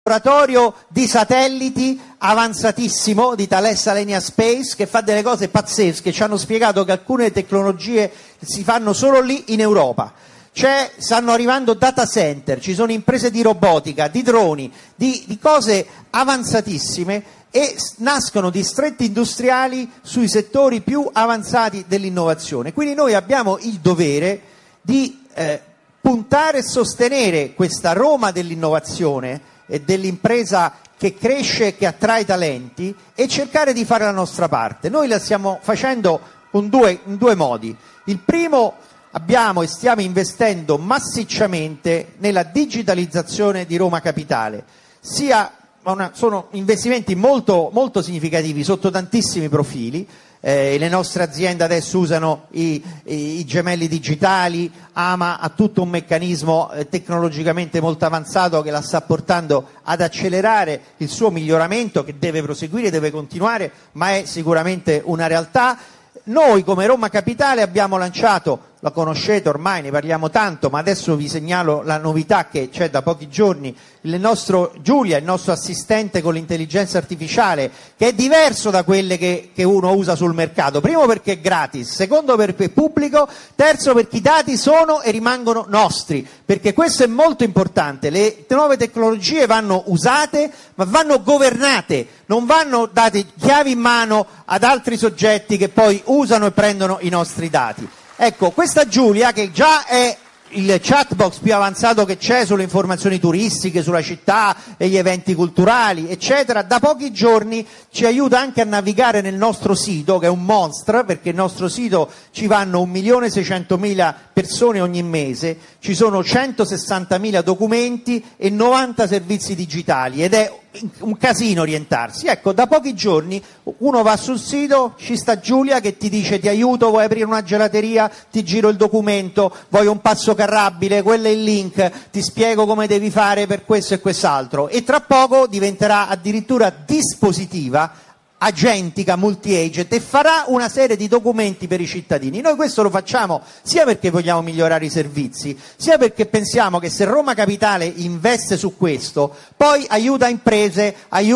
laboratorio di satelliti avanzatissimo di Thales Alenia Space, che fa delle cose pazzesche. Ci hanno spiegato che alcune tecnologie si fanno solo lì in Europa. Stanno arrivando data center, ci sono imprese di robotica, di droni, di cose avanzatissime, e nascono distretti industriali sui settori più avanzati dell'innovazione. Quindi noi abbiamo il dovere di puntare e sostenere questa Roma dell'innovazione e dell'impresa che cresce e che attrae talenti, e cercare di fare la nostra parte. Noi la stiamo facendo in due modi. Il primo, abbiamo e stiamo investendo massicciamente nella digitalizzazione di Roma Capitale. Sono investimenti molto, molto significativi sotto tantissimi profili. Le nostre aziende adesso usano i gemelli digitali, Ama ha tutto un meccanismo tecnologicamente molto avanzato che la sta portando ad accelerare il suo miglioramento, che deve proseguire, deve continuare, ma è sicuramente una realtà. Noi come Roma Capitale abbiamo lanciato, la conoscete ormai, ne parliamo tanto, ma adesso vi segnalo la novità che c'è da pochi giorni. Giulia, il nostro assistente con l'intelligenza artificiale, che è diverso da quelle che uno usa sul mercato. Primo perché è gratis, secondo perché è pubblico, terzo perché i dati sono e rimangono nostri, perché questo è molto importante. Le nuove tecnologie vanno usate, ma vanno governate, non vanno date chiavi in mano ad altri soggetti che poi usano e prendono i nostri dati. Ecco, questa Giulia, che già è il chatbox più avanzato che c'è sulle informazioni turistiche, sulla città e gli eventi culturali, eccetera, da pochi giorni ci aiuta anche a navigare nel nostro sito, che è un mostro, perché il nostro sito ci vanno 1.600.000 persone ogni mese, ci sono 160.000 documenti e 90 servizi digitali, ed è un casino orientarsi. Ecco, da pochi giorni uno va sul sito, ci sta Giulia che ti dice: ti aiuto, vuoi aprire una gelateria, ti giro il documento, vuoi un passo carrabile, quello è il link, ti spiego come devi fare per questo e quest'altro, e tra poco diventerà addirittura dispositiva, agentica, multi-agent, e farà una serie di documenti per i cittadini. Noi questo lo facciamo sia perché vogliamo migliorare i servizi, sia perché pensiamo che se Roma Capitale investe su questo, poi aiuta imprese,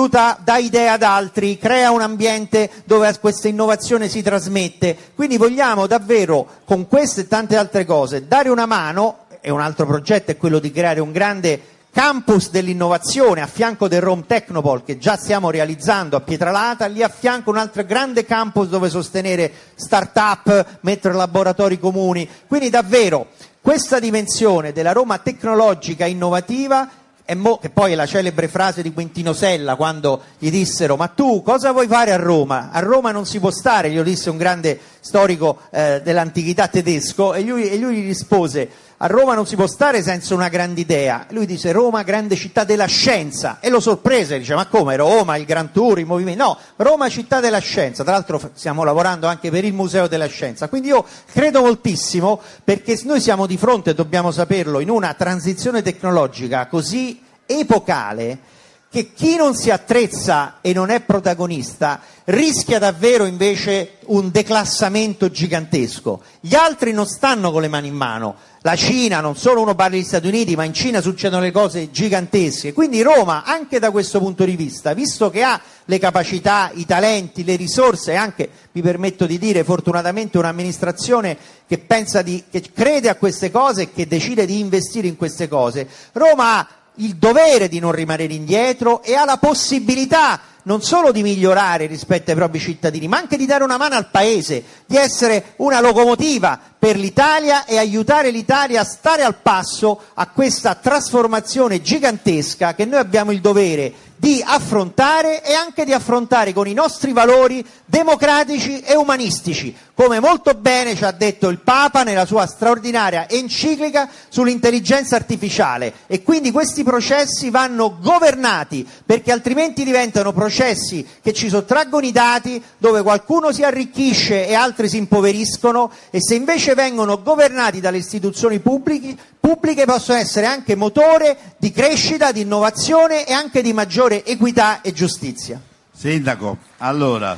dà idee ad altri, crea un ambiente dove questa innovazione si trasmette. Quindi vogliamo davvero, con queste e tante altre cose, dare una mano. E un altro progetto è quello di creare un grande campus dell'innovazione a fianco del Rome Technopole, che già stiamo realizzando a Pietralata, lì a fianco un altro grande campus dove sostenere start-up, mettere laboratori comuni. Quindi davvero questa dimensione della Roma tecnologica innovativa, che poi è la celebre frase di Quintino Sella quando gli dissero: ma tu cosa vuoi fare a Roma? A Roma non si può stare, glielo disse un grande storico dell'antichità tedesco, e lui gli rispose: a Roma non si può stare senza una grande idea. Lui dice: Roma, grande città della scienza, e lo sorprese, dice: ma come Roma, il Grand Tour, i movimenti? No, Roma città della scienza. Tra l'altro stiamo lavorando anche per il Museo della Scienza. Quindi io credo moltissimo, perché noi siamo di fronte, dobbiamo saperlo, in una transizione tecnologica così epocale che chi non si attrezza e non è protagonista rischia davvero invece un declassamento gigantesco. Gli altri non stanno con le mani in mano. La Cina, non solo uno parla degli Stati Uniti, ma in Cina succedono le cose gigantesche. Quindi Roma, anche da questo punto di vista, visto che ha le capacità, i talenti, le risorse, e anche, mi permetto di dire, fortunatamente un'amministrazione che che crede a queste cose e che decide di investire in queste cose, Roma ha il dovere di non rimanere indietro e ha la possibilità non solo di migliorare rispetto ai propri cittadini, ma anche di dare una mano al Paese, di essere una locomotiva per l'Italia e aiutare l'Italia a stare al passo a questa trasformazione gigantesca che noi abbiamo il dovere di affrontare, e anche di affrontare con i nostri valori democratici e umanistici, come molto bene ci ha detto il Papa nella sua straordinaria enciclica sull'intelligenza artificiale. E quindi questi processi vanno governati, perché altrimenti diventano processi che ci sottraggono i dati, dove qualcuno si arricchisce e altri si impoveriscono, e se invece vengono governati dalle istituzioni pubbliche possono essere anche motore di crescita, di innovazione e anche di maggiore equità e giustizia. Sindaco, allora,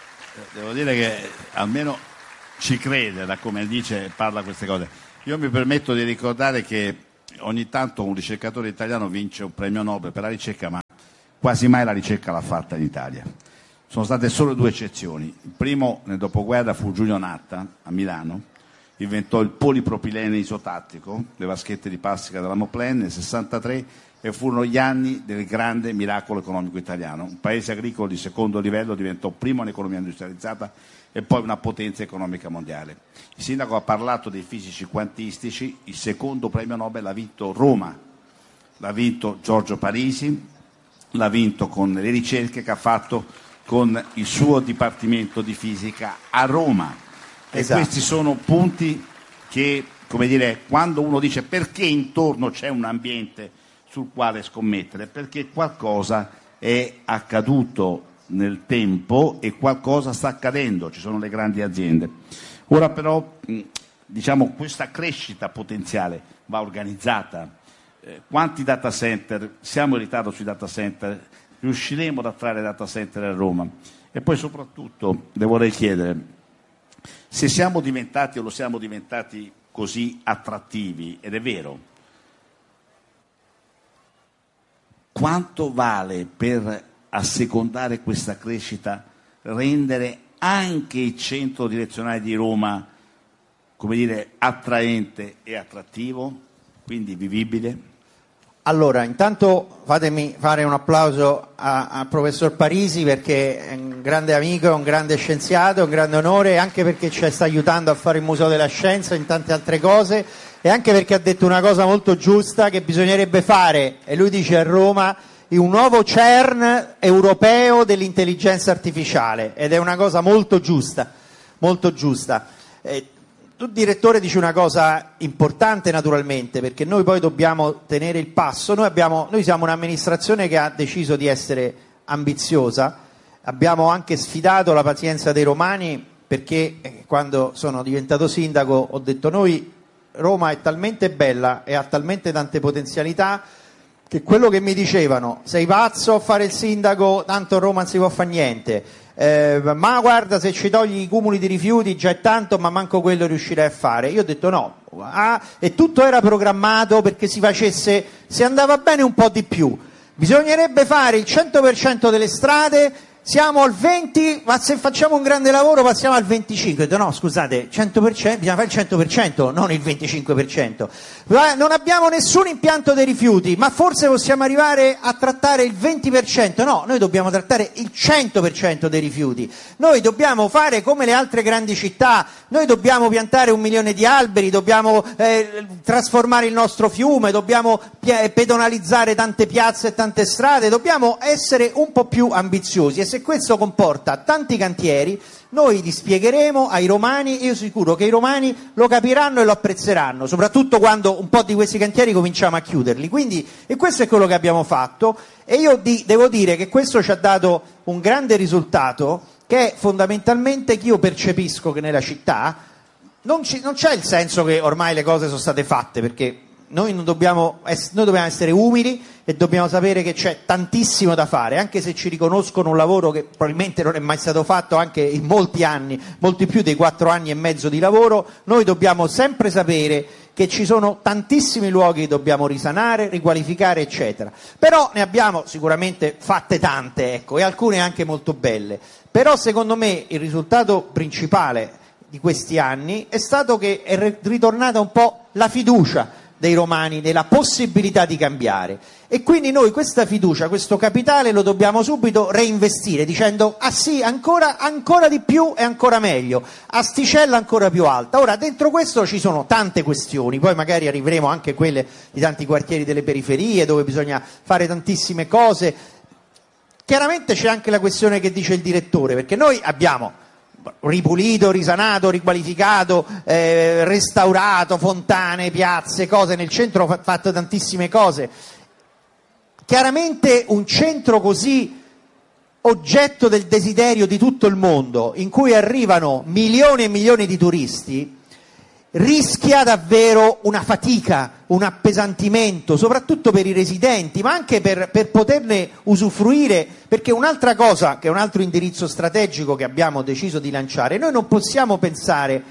devo dire che almeno ci crede, da come dice, parla queste cose. Io mi permetto di ricordare che ogni tanto un ricercatore italiano vince un premio Nobel per la ricerca, ma quasi mai la ricerca l'ha fatta in Italia. Sono state solo 2 eccezioni. Il primo nel dopoguerra fu Giulio Natta a Milano, inventò il polipropilene isotattico, le vaschette di plastica della Moplen nel 63, e furono gli anni del grande miracolo economico italiano. Un paese agricolo di secondo livello diventò primo in economia industrializzata e poi una potenza economica mondiale. Il sindaco ha parlato dei fisici quantistici, il secondo premio Nobel l'ha vinto Roma, l'ha vinto Giorgio Parisi, l'ha vinto con le ricerche che ha fatto con il suo dipartimento di fisica a Roma. Esatto. E questi sono punti che, come dire, quando uno dice perché intorno c'è un ambiente sul quale scommettere, perché qualcosa è accaduto nel tempo e qualcosa sta accadendo, ci sono le grandi aziende. Ora però, diciamo, questa crescita potenziale va organizzata. Quanti data center, siamo in ritardo sui data center, riusciremo ad attrarre data center a Roma? E poi soprattutto le vorrei chiedere, se siamo diventati o lo siamo diventati così attrattivi, ed è vero, quanto vale per assecondare questa crescita rendere anche il centro direzionale di Roma, come dire, attraente e attrattivo, quindi vivibile? Allora, intanto fatemi fare un applauso al professor Parisi, perché è un grande amico, è un grande scienziato, è un grande onore, anche perché ci sta aiutando a fare il Museo della Scienza in tante altre cose, e anche perché ha detto una cosa molto giusta, che bisognerebbe fare, e lui dice a Roma, un nuovo CERN europeo dell'intelligenza artificiale, ed è una cosa molto giusta, molto giusta. Tu, direttore, dici una cosa importante naturalmente, perché noi poi dobbiamo tenere il passo. Noi siamo un'amministrazione che ha deciso di essere ambiziosa, abbiamo anche sfidato la pazienza dei romani, perché quando sono diventato sindaco ho detto: noi, Roma è talmente bella e ha talmente tante potenzialità che quello che mi dicevano, sei pazzo a fare il sindaco, tanto a Roma non si può fare niente, ma guarda, se ci togli i cumuli di rifiuti già è tanto, ma manco quello riuscirei a fare. Io ho detto no, e tutto era programmato perché si facesse, se andava bene, un po' di più. Bisognerebbe fare il 100% delle strade, siamo al 20%, ma se facciamo un grande lavoro passiamo al 25%. Ho detto no, scusate, 100%, bisogna fare il 100%, non il 25%. Non abbiamo nessun impianto dei rifiuti, ma forse possiamo arrivare a trattare il 20%. No, noi dobbiamo trattare il 100% dei rifiuti. Noi dobbiamo fare come le altre grandi città, noi dobbiamo piantare 1 milione di alberi, dobbiamo trasformare il nostro fiume, dobbiamo pedonalizzare tante piazze e tante strade, dobbiamo essere un po' più ambiziosi, e se questo comporta tanti cantieri, noi li spiegheremo ai romani, e io sono sicuro che i romani lo capiranno e lo apprezzeranno, soprattutto quando un po' di questi cantieri cominciamo a chiuderli. Quindi, e questo è quello che abbiamo fatto, e io devo dire che questo ci ha dato un grande risultato, che è fondamentalmente che io percepisco che nella città non c'è il senso che ormai le cose sono state fatte, perché noi dobbiamo essere umili e dobbiamo sapere che c'è tantissimo da fare, anche se ci riconoscono un lavoro che probabilmente non è mai stato fatto anche in molti anni, molti più dei 4 anni e mezzo di lavoro. Noi dobbiamo sempre sapere che ci sono tantissimi luoghi che dobbiamo risanare, riqualificare, eccetera. Però ne abbiamo sicuramente fatte tante, ecco, e alcune anche molto belle. Però secondo me il risultato principale di questi anni è stato che è ritornata un po' la fiducia dei romani nella possibilità di cambiare, e quindi noi questa fiducia, questo capitale lo dobbiamo subito reinvestire dicendo: ah sì, ancora di più e ancora meglio, asticella ancora più alta. Ora, dentro questo ci sono tante questioni, poi magari arriveremo anche a quelle di tanti quartieri delle periferie dove bisogna fare tantissime cose. Chiaramente c'è anche la questione che dice il direttore, perché noi abbiamo ripulito, risanato, riqualificato, restaurato fontane, piazze, cose nel centro, fatto tantissime cose. Chiaramente un centro così oggetto del desiderio di tutto il mondo, in cui arrivano milioni e milioni di turisti, rischia davvero una fatica, un appesantimento, soprattutto per i residenti, ma anche per poterne usufruire, perché un'altra cosa, che è un altro indirizzo strategico che abbiamo deciso di lanciare, noi non possiamo pensare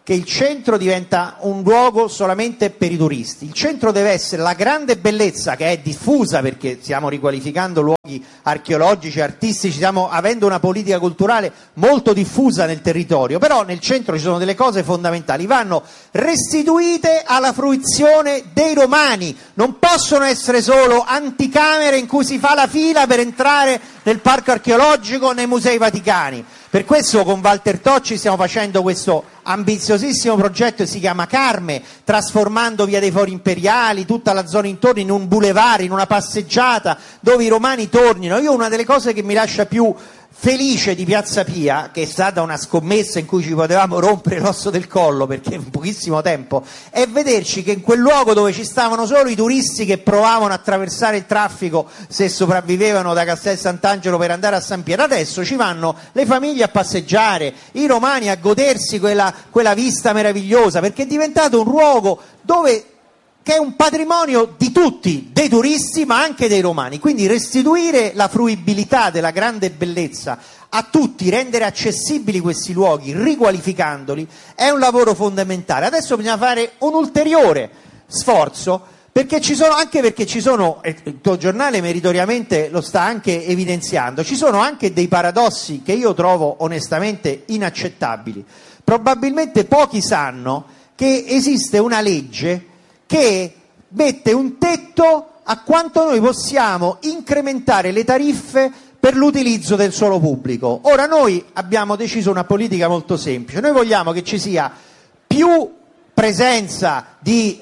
che il centro diventa un luogo solamente per i turisti. Il centro deve essere la grande bellezza che è diffusa, perché stiamo riqualificando luoghi archeologici, artistici, stiamo avendo una politica culturale molto diffusa nel territorio, però nel centro ci sono delle cose fondamentali, vanno restituite alla fruizione dei romani, non possono essere solo anticamere in cui si fa la fila per entrare nel parco archeologico, nei musei vaticani. Per questo con Walter Tocci stiamo facendo questo ambiziosissimo progetto che si chiama Carme, trasformando Via dei Fori Imperiali, tutta la zona intorno in un boulevard, in una passeggiata dove i romani tornino. Io una delle cose che mi lascia più felice di Piazza Pia, che è stata una scommessa in cui ci potevamo rompere l'osso del collo perché in pochissimo tempo, è vederci che in quel luogo dove ci stavano solo i turisti che provavano a attraversare il traffico se sopravvivevano da Castel Sant'Angelo per andare a San Pietro, adesso ci vanno le famiglie a passeggiare, i romani a godersi quella vista meravigliosa, perché è diventato un luogo che è un patrimonio di tutti, dei turisti ma anche dei romani, quindi restituire la fruibilità della grande bellezza a tutti, rendere accessibili questi luoghi, riqualificandoli, è un lavoro fondamentale. Adesso bisogna fare un ulteriore sforzo, perché perché ci sono, e il tuo giornale meritoriamente lo sta anche evidenziando, ci sono anche dei paradossi che io trovo onestamente inaccettabili. Probabilmente pochi sanno che esiste una legge che mette un tetto a quanto noi possiamo incrementare le tariffe per l'utilizzo del suolo pubblico. Ora noi abbiamo deciso una politica molto semplice, noi vogliamo che ci sia più presenza di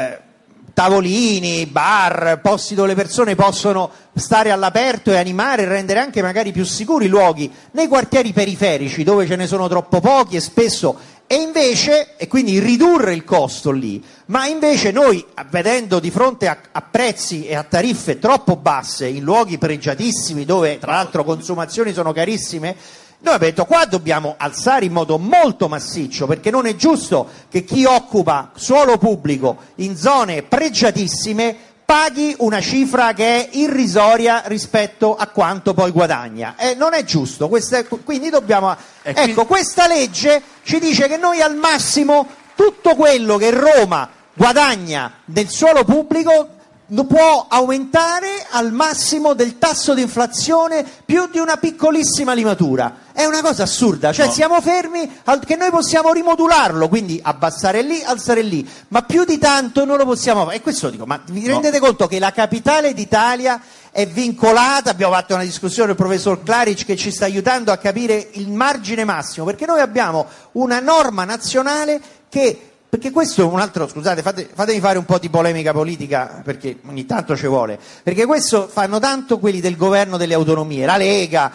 tavolini, bar, posti dove le persone possono stare all'aperto e animare e rendere anche magari più sicuri i luoghi nei quartieri periferici dove ce ne sono troppo pochi e spesso, e quindi ridurre il costo lì, ma invece noi, vedendo di fronte a prezzi e a tariffe troppo basse in luoghi pregiatissimi dove tra l'altro consumazioni sono carissime, noi abbiamo detto qua dobbiamo alzare in modo molto massiccio, perché non è giusto che chi occupa suolo pubblico in zone pregiatissime paghi una cifra che è irrisoria rispetto a quanto poi guadagna. Non è giusto, quindi dobbiamo... Ecco, questa legge ci dice che noi al massimo tutto quello che Roma guadagna nel suolo pubblico può aumentare al massimo del tasso di inflazione più di una piccolissima limatura. È una cosa assurda, cioè siamo fermi che noi possiamo rimodularlo, quindi abbassare lì, alzare lì, ma più di tanto non lo possiamo fare. E questo dico, ma vi rendete conto che la capitale d'Italia è vincolata? Abbiamo fatto una discussione con il professor Claric che ci sta aiutando a capire il margine massimo, perché noi abbiamo una norma nazionale perché questo è un altro, scusate, fatemi fare un po' di polemica politica, perché ogni tanto ci vuole, perché questo fanno tanto quelli del governo delle autonomie, la Lega,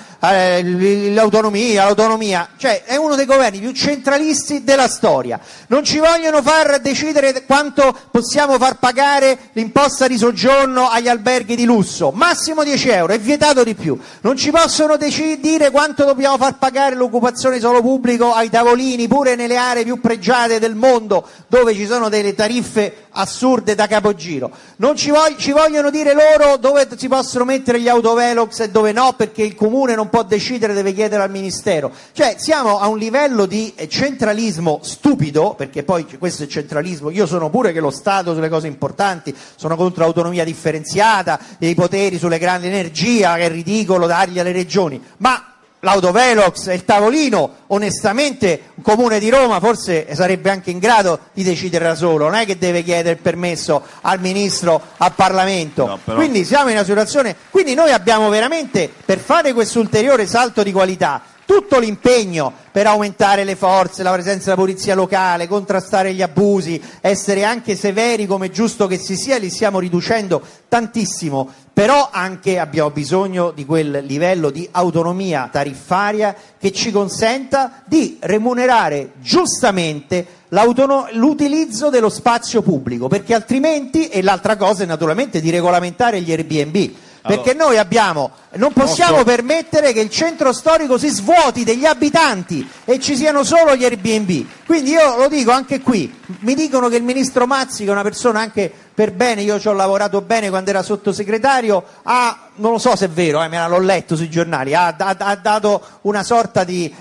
l'autonomia, cioè è uno dei governi più centralisti della storia, non ci vogliono far decidere quanto possiamo far pagare l'imposta di soggiorno agli alberghi di lusso, massimo 10 euro, è vietato di più, non ci possono dire quanto dobbiamo far pagare l'occupazione di suolo pubblico ai tavolini, pure nelle aree più pregiate del mondo, dove ci sono delle tariffe assurde da capogiro, non ci vogliono dire loro dove si possono mettere gli autovelox e dove no, perché il comune non può decidere, deve chiedere al ministero. Cioè siamo a un livello di centralismo stupido, perché poi questo è centralismo, io sono pure che lo Stato sulle cose importanti, sono contro l'autonomia differenziata, dei poteri sulle grandi energie, che è ridicolo dargli alle regioni, ma l'autovelox e il tavolino, onestamente un comune di Roma forse sarebbe anche in grado di decidere da solo, non è che deve chiedere il permesso al ministro, al Parlamento. No, però... Quindi siamo in una situazione, quindi noi abbiamo veramente, per fare questo ulteriore salto di qualità, tutto l'impegno per aumentare le forze, la presenza della polizia locale, contrastare gli abusi, essere anche severi come è giusto che si sia, li stiamo riducendo tantissimo, però anche abbiamo bisogno di quel livello di autonomia tariffaria che ci consenta di remunerare giustamente l'utilizzo dello spazio pubblico, perché altrimenti, e l'altra cosa è naturalmente di regolamentare gli Airbnb, perché noi non possiamo permettere che il centro storico si svuoti degli abitanti e ci siano solo gli Airbnb. Quindi io lo dico anche qui, mi dicono che il ministro Mazzi, che è una persona anche per bene, io ci ho lavorato bene quando era sottosegretario, non lo so se è vero, me l'ho letto sui giornali, ha dato una sorta di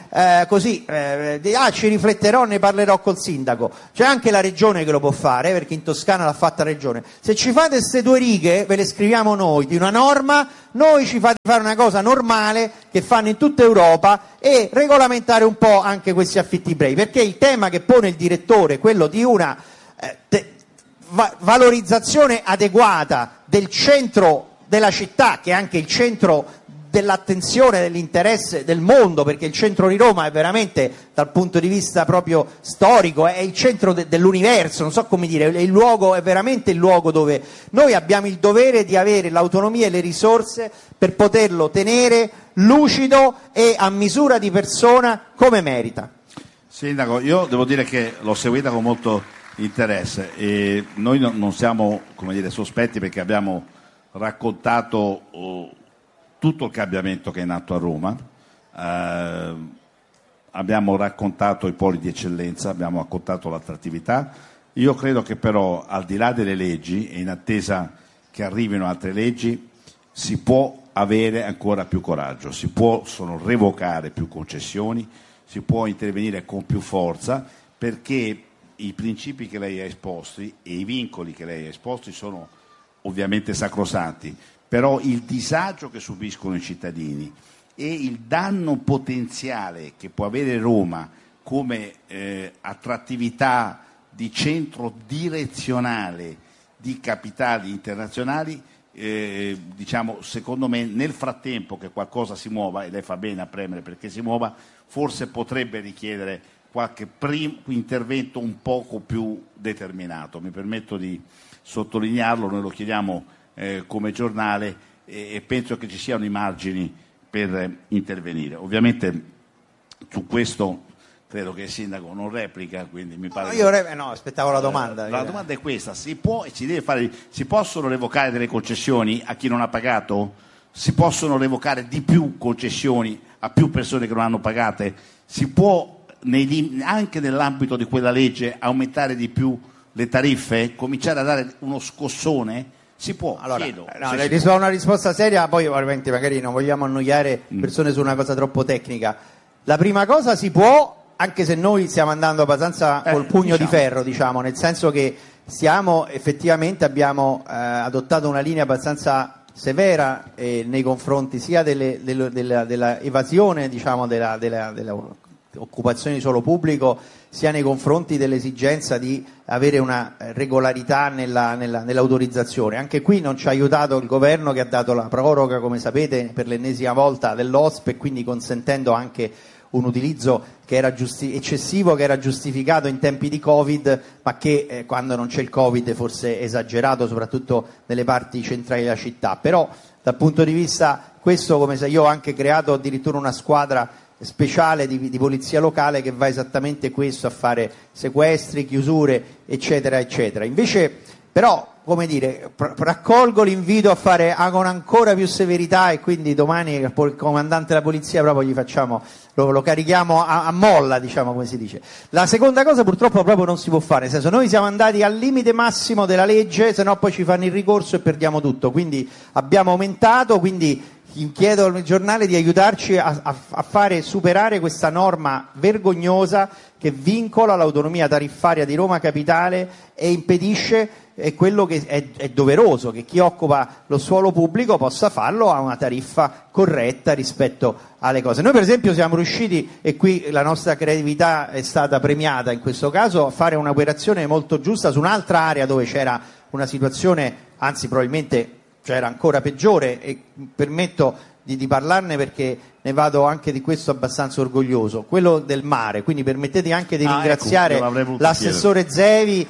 ci rifletterò, ne parlerò col sindaco. C'è anche la regione che lo può fare, perché in Toscana l'ha fatta la regione. Se ci fate queste 2 righe, ve le scriviamo noi, di una norma, noi ci fate fare una cosa normale che fanno in tutta Europa e regolamentare un po' anche questi affitti brevi, perché il tema che pone il direttore, quello di una valorizzazione adeguata del centro della città, che è anche il centro dell'attenzione, dell'interesse del mondo, perché il centro di Roma è veramente, dal punto di vista proprio storico, è il centro dell'universo, non so come dire, il luogo, è veramente il luogo dove noi abbiamo il dovere di avere l'autonomia e le risorse per poterlo tenere lucido e a misura di persona come merita. Sindaco, io devo dire che l'ho seguita con molto interesse e noi non siamo, come dire, sospetti, perché abbiamo raccontato tutto il cambiamento che è in atto a Roma, abbiamo raccontato i poli di eccellenza, abbiamo raccontato l'attrattività. Io credo che però, al di là delle leggi e in attesa che arrivino altre leggi, si può avere ancora più coraggio, si possono revocare più concessioni, si può intervenire con più forza, perché i principi che lei ha esposti e i vincoli che lei ha esposti sono ovviamente sacrosanti, però il disagio che subiscono i cittadini e il danno potenziale che può avere Roma come attrattività di centro direzionale di capitali internazionali, diciamo, secondo me nel frattempo che qualcosa si muova, e lei fa bene a premere perché si muova, forse potrebbe richiedere qualche intervento un poco più determinato. Mi permetto di sottolinearlo, noi lo chiediamo come giornale e penso che ci siano i margini per intervenire. Ovviamente su questo credo che il sindaco non replica, quindi mi pare no, aspettavo la domanda. La domanda è questa: si possono revocare delle concessioni a chi non ha pagato? Si possono revocare di più concessioni a più persone che non hanno pagate? Si può anche nell'ambito di quella legge aumentare di più le tariffe, cominciare a dare uno scossone? Si può, allora, chiedo. Le do una risposta seria, poi ovviamente magari non vogliamo annoiare persone su una cosa troppo tecnica. La prima cosa si può, anche se noi stiamo andando abbastanza col pugno di ferro, diciamo, nel senso che effettivamente abbiamo adottato una linea abbastanza severa nei confronti sia della evasione, diciamo, della occupazione di suolo pubblico, sia nei confronti dell'esigenza di avere una regolarità nell'autorizzazione. Anche qui non ci ha aiutato il governo, che ha dato la proroga, come sapete, per l'ennesima volta dell'OSP, e quindi consentendo anche un utilizzo che era eccessivo, che era giustificato in tempi di Covid, ma che quando non c'è il Covid forse è esagerato, soprattutto nelle parti centrali della città. Però dal punto di vista questo, come se io ho anche creato addirittura una squadra speciale di polizia locale che va esattamente questo, a fare sequestri, chiusure, eccetera eccetera. Invece però, come dire, raccolgo l'invito a fare con ancora più severità, e quindi domani il comandante della polizia proprio lo carichiamo a molla, diciamo, come si dice. La seconda cosa purtroppo proprio non si può fare, nel senso, noi siamo andati al limite massimo della legge, se no poi ci fanno il ricorso e perdiamo tutto, quindi abbiamo aumentato, quindi chiedo al giornale di aiutarci a fare superare questa norma vergognosa che vincola l'autonomia tariffaria di Roma Capitale e impedisce quello che è doveroso, che chi occupa lo suolo pubblico possa farlo a una tariffa corretta rispetto alle cose. Noi per esempio siamo riusciti, e qui la nostra creatività è stata premiata in questo caso, a fare un'operazione molto giusta su un'altra area dove c'era una situazione, anzi probabilmente c'era ancora peggiore, e permetto di parlarne perché ne vado anche di questo abbastanza orgoglioso, quello del mare. Quindi permettete anche di ringraziare l'assessore Zevi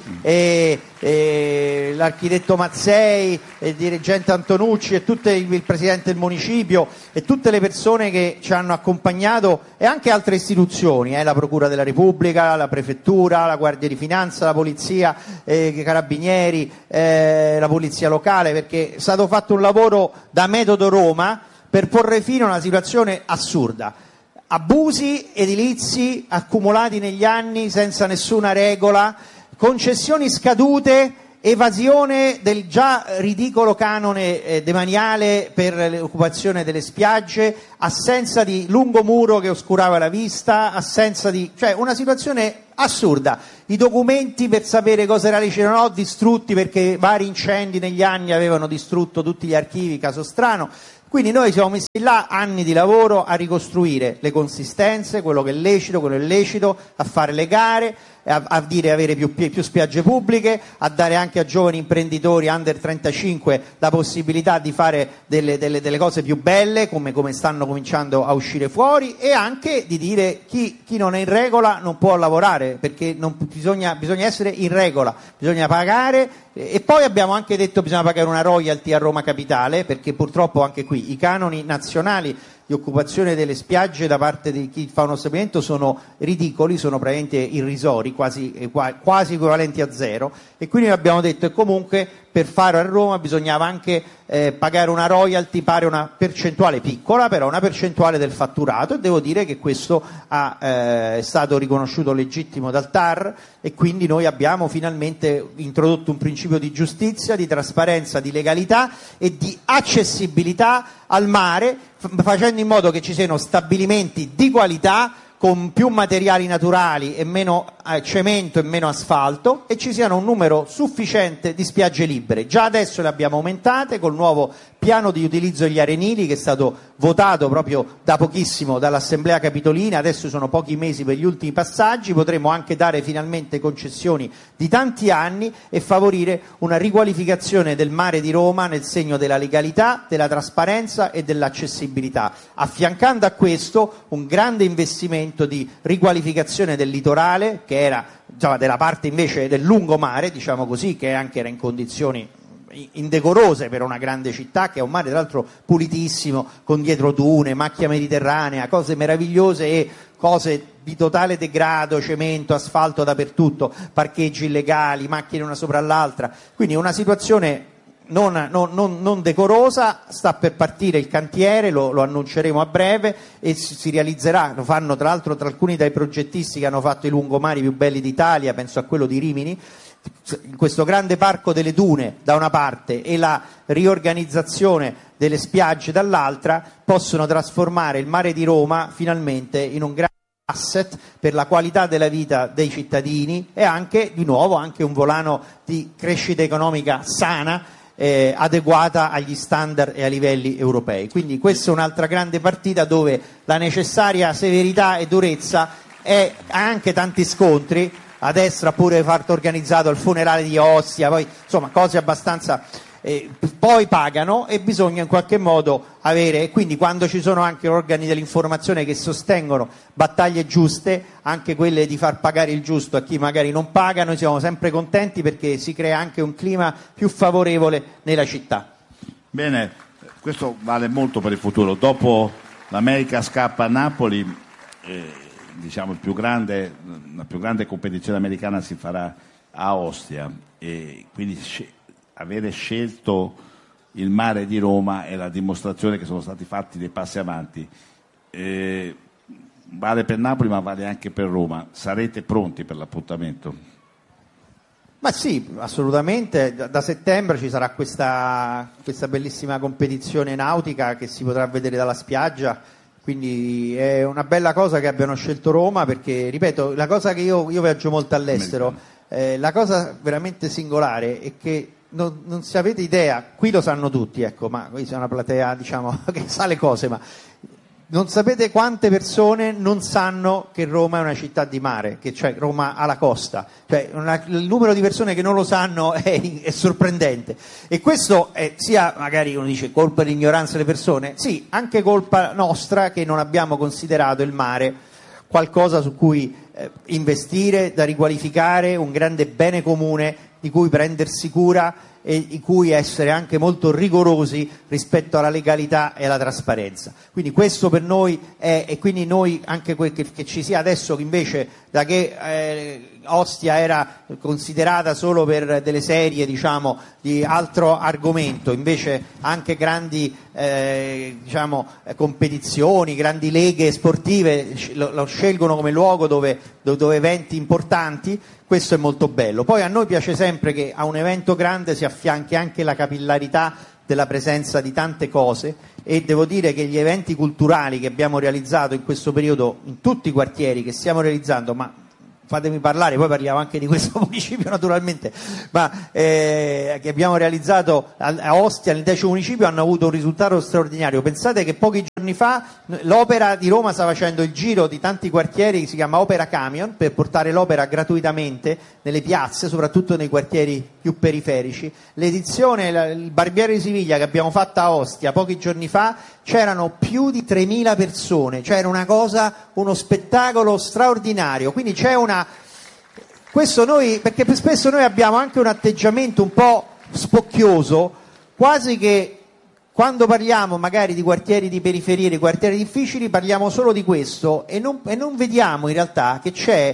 e l'architetto Mazzei e il dirigente Antonucci e il presidente del municipio e tutte le persone che ci hanno accompagnato, e anche altre istituzioni, la Procura della Repubblica, la Prefettura, la Guardia di Finanza, la Polizia, i Carabinieri, la Polizia Locale, perché è stato fatto un lavoro da metodo Roma per porre fine a una situazione assurda. Abusi edilizi accumulati negli anni senza nessuna regola, concessioni scadute evasione del già ridicolo canone demaniale per l'occupazione delle spiagge, assenza di lungomuro che oscurava la vista, cioè una situazione assurda. I documenti per sapere cosa era lecito o no distrutti perché vari incendi negli anni avevano distrutto tutti gli archivi, caso strano. Quindi noi siamo messi là anni di lavoro a ricostruire le consistenze, quello che è lecito, quello che è illecito, a fare le gare, a dire avere più spiagge pubbliche, a dare anche a giovani imprenditori under 35 la possibilità di fare delle cose più belle, come stanno cominciando a uscire fuori, e anche di dire chi non è in regola non può lavorare, perché bisogna essere in regola, bisogna pagare. E poi abbiamo anche detto che bisogna pagare una royalty a Roma Capitale, perché purtroppo anche qui i canoni nazionali di occupazione delle spiagge da parte di chi fa uno stabilimento sono ridicoli, sono praticamente irrisori, quasi equivalenti a zero, e quindi abbiamo detto che comunque per fare a Roma bisognava anche pagare una royalty, pare una percentuale piccola, però una percentuale del fatturato, e devo dire che questo è stato riconosciuto legittimo dal TAR, e quindi noi abbiamo finalmente introdotto un principio di giustizia, di trasparenza, di legalità e di accessibilità al mare, facendo in modo che ci siano stabilimenti di qualità con più materiali naturali e meno cemento e meno asfalto, e ci siano un numero sufficiente di spiagge libere. Già adesso le abbiamo aumentate col nuovo piano di utilizzo degli arenili, che è stato votato proprio da pochissimo dall'Assemblea Capitolina. Adesso sono pochi mesi per gli ultimi passaggi, potremo anche dare finalmente concessioni di tanti anni e favorire una riqualificazione del mare di Roma nel segno della legalità, della trasparenza e dell'accessibilità, affiancando a questo un grande investimento di riqualificazione del litorale, che era della parte invece del lungomare, diciamo così, che anche era in condizioni indecorose per una grande città, che è un mare tra l'altro pulitissimo, con dietro dune, macchia mediterranea, cose meravigliose e cose di totale degrado, cemento, asfalto dappertutto, parcheggi illegali, macchine una sopra l'altra, quindi una situazione non decorosa. Sta per partire il cantiere, lo annunceremo a breve, e si realizzerà. Lo fanno tra l'altro tra alcuni dai progettisti che hanno fatto i lungomari più belli d'Italia, penso a quello di Rimini. Questo grande parco delle dune da una parte e la riorganizzazione delle spiagge dall'altra possono trasformare il mare di Roma finalmente in un grande asset per la qualità della vita dei cittadini, e anche di nuovo anche un volano di crescita economica sana, adeguata agli standard e ai livelli europei. Quindi questa è un'altra grande partita dove la necessaria severità e durezza ha anche tanti scontri. A destra pure fatto organizzato il funerale di Ostia, poi insomma cose abbastanza, poi pagano, e bisogna in qualche modo avere, e quindi quando ci sono anche organi dell'informazione che sostengono battaglie giuste, anche quelle di far pagare il giusto a chi magari non paga, noi siamo sempre contenti, perché si crea anche un clima più favorevole nella città. Bene, questo vale molto per il futuro. Dopo l'America scappa a Napoli, diciamo la più grande competizione americana si farà a Ostia, e quindi avere scelto il mare di Roma è la dimostrazione che sono stati fatti dei passi avanti. Vale per Napoli, ma vale anche per Roma. Sarete pronti per l'appuntamento? Ma sì, assolutamente. Da settembre ci sarà questa bellissima competizione nautica che si potrà vedere dalla spiaggia. Quindi è una bella cosa che abbiano scelto Roma, perché, ripeto, la cosa che io viaggio molto all'estero, la cosa veramente singolare è che non se avete idea, qui lo sanno tutti, ecco, ma qui c'è una platea, diciamo, che sa le cose, ma non sapete quante persone non sanno che Roma è una città di mare, che cioè Roma ha la costa, cioè il numero di persone che non lo sanno è sorprendente, e questo è sia, magari uno dice, colpa dell'ignoranza delle persone, sì, anche colpa nostra che non abbiamo considerato il mare qualcosa su cui investire, da riqualificare, un grande bene comune di cui prendersi cura e di cui essere anche molto rigorosi rispetto alla legalità e alla trasparenza. Quindi questo per noi è, e quindi noi anche che ci sia adesso, che invece da che Ostia era considerata solo per delle serie, diciamo, di altro argomento, invece anche grandi competizioni, grandi leghe sportive lo scelgono come luogo dove eventi importanti. Questo è molto bello. Poi a noi piace sempre che a un evento grande si affianchi anche la capillarità della presenza di tante cose, e devo dire che gli eventi culturali che abbiamo realizzato in questo periodo in tutti i quartieri che stiamo realizzando, ma fatemi parlare, poi parliamo anche di questo municipio naturalmente, ma che abbiamo realizzato a Ostia, nel 10° municipio, hanno avuto un risultato straordinario. Pensate che pochi giorni fa l'Opera di Roma sta facendo il giro di tanti quartieri, che si chiama Opera Camion, per portare l'opera gratuitamente nelle piazze, soprattutto nei quartieri più periferici. L'edizione, il Barbiere di Siviglia che abbiamo fatto a Ostia pochi giorni fa, c'erano più di 3.000 persone, cioè era una cosa, uno spettacolo straordinario. Quindi c'è questo noi, perché spesso noi abbiamo anche un atteggiamento un po' spocchioso, quasi che quando parliamo magari di quartieri di periferia, di quartieri difficili, parliamo solo di questo e non vediamo in realtà che c'è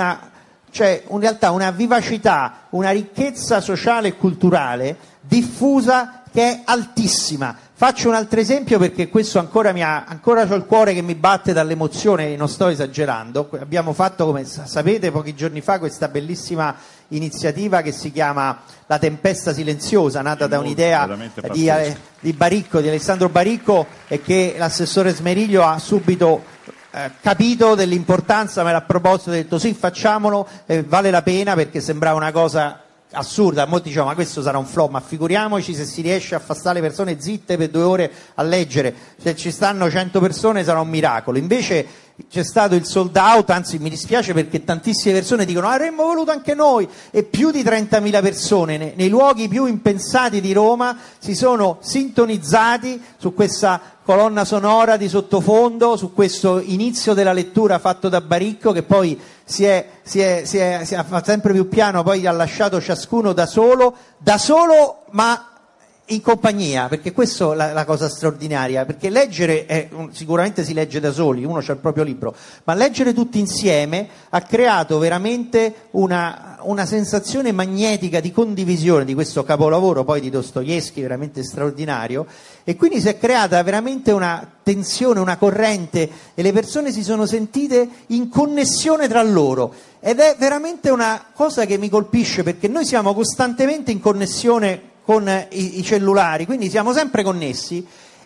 in realtà una vivacità, una ricchezza sociale e culturale diffusa che è altissima. Faccio un altro esempio, perché questo ancora c'ho il cuore che mi batte dall'emozione, non sto esagerando. Abbiamo fatto, come sapete, pochi giorni fa questa bellissima iniziativa che si chiama La Tempesta Silenziosa, nata da un'idea di Baricco, di Alessandro Baricco, e che l'assessore Smeriglio ha subito capito dell'importanza, me l'ha proposto, ha detto sì, facciamolo, vale la pena, perché sembrava una cosa assurda. Molti dicevano ma questo sarà un flop, ma figuriamoci se si riesce a far stare le persone zitte per 2 ore a leggere, se ci stanno 100 persone sarà un miracolo. Invece c'è stato il sold out, anzi mi dispiace perché tantissime persone dicono avremmo voluto anche noi, e più di 30.000 persone nei luoghi più impensati di Roma si sono sintonizzati su questa colonna sonora di sottofondo, su questo inizio della lettura fatto da Baricco, che poi si è sempre più piano, poi ha lasciato ciascuno da solo ma in compagnia, perché questa è la cosa straordinaria, perché leggere sicuramente si legge da soli, uno c'ha il proprio libro, ma leggere tutti insieme ha creato veramente una sensazione magnetica di condivisione di questo capolavoro poi di Dostoevskij, veramente straordinario, e quindi si è creata veramente una tensione, una corrente, e le persone si sono sentite in connessione tra loro, ed è veramente una cosa che mi colpisce, perché noi siamo costantemente in connessione con i cellulari, quindi siamo sempre connessi,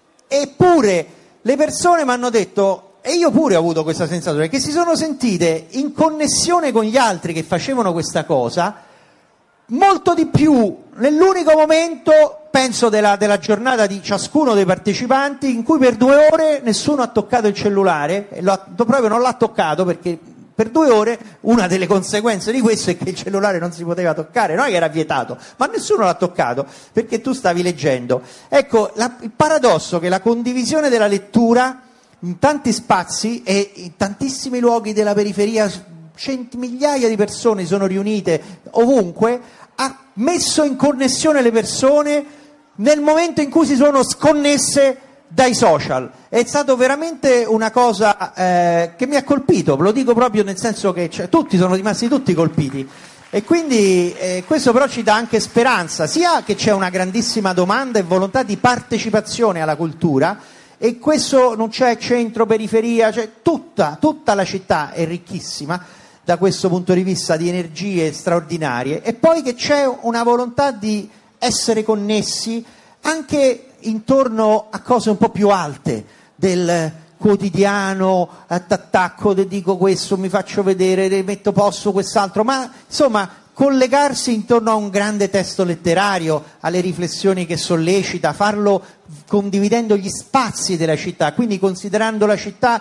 eppure le persone mi hanno detto, e io pure ho avuto questa sensazione, che si sono sentite in connessione con gli altri che facevano questa cosa molto di più nell'unico momento, penso, della giornata di ciascuno dei partecipanti, in cui per 2 ore nessuno ha toccato il cellulare, proprio non l'ha toccato, perché per 2 ore una delle conseguenze di questo è che il cellulare non si poteva toccare, non è che era vietato, ma nessuno l'ha toccato perché tu stavi leggendo. Ecco, il paradosso che la condivisione della lettura in tanti spazi e in tantissimi luoghi della periferia, migliaia di persone sono riunite ovunque, ha messo in connessione le persone nel momento in cui si sono sconnesse dai social. È stato veramente una cosa che mi ha colpito, ve lo dico proprio nel senso che tutti sono rimasti colpiti, e quindi questo però ci dà anche speranza, sia che c'è una grandissima domanda e volontà di partecipazione alla cultura, e questo non c'è centro, periferia, cioè tutta la città è ricchissima da questo punto di vista, di energie straordinarie, e poi che c'è una volontà di essere connessi anche intorno a cose un po' più alte del quotidiano, attacco, dico questo, mi faccio vedere, metto posto quest'altro, ma insomma collegarsi intorno a un grande testo letterario, alle riflessioni che sollecita, farlo condividendo gli spazi della città, quindi considerando la città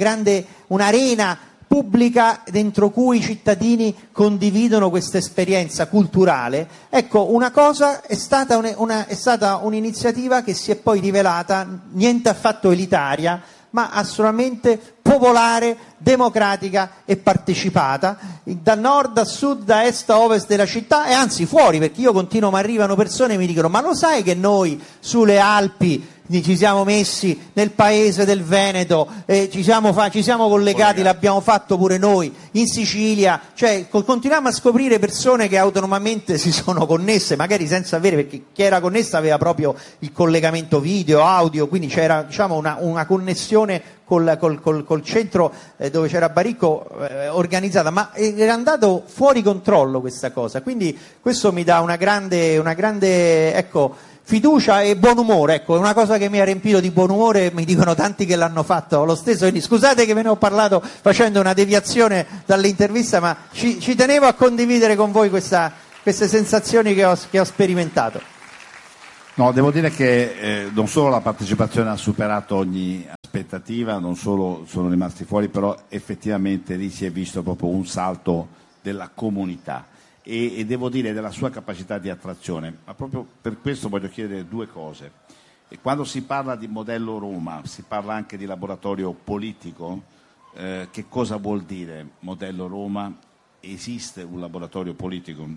un'arena pubblica dentro cui i cittadini condividono questa esperienza culturale. Ecco, una cosa è stata un'iniziativa che si è poi rivelata niente affatto elitaria, ma assolutamente popolare, democratica e partecipata, da nord a sud, da est a ovest della città, e anzi fuori, perché io continuo, mi arrivano persone e mi dicono ma lo sai che noi sulle Alpi quindi ci siamo messi nel paese del Veneto, ci siamo collegati, l'abbiamo fatto pure noi, in Sicilia, cioè continuiamo a scoprire persone che autonomamente si sono connesse, magari senza avere, perché chi era connessa aveva proprio il collegamento video, audio, quindi c'era, diciamo, una connessione col centro dove c'era Baricco organizzata, ma era andato fuori controllo questa cosa, quindi questo mi dà una grande ecco, fiducia e buon umore, ecco, è una cosa che mi ha riempito di buon umore, mi dicono tanti che l'hanno fatto lo stesso, quindi scusate che ve ne ho parlato facendo una deviazione dall'intervista, ma ci tenevo a condividere con voi queste sensazioni che ho sperimentato. No, devo dire che non solo la partecipazione ha superato ogni aspettativa, non solo sono rimasti fuori, però effettivamente lì si è visto proprio un salto della comunità. E devo dire della sua capacità di attrazione, ma proprio per questo voglio chiedere due cose. E quando si parla di modello Roma, si parla anche di laboratorio politico, che cosa vuol dire modello Roma? Esiste un laboratorio politico?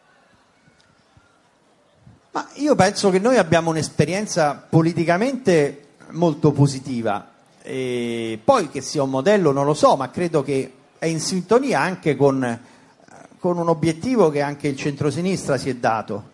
Ma io penso che noi abbiamo un'esperienza politicamente molto positiva, e poi che sia un modello non lo so, ma credo che è in sintonia anche con un obiettivo che anche il centrosinistra si è dato,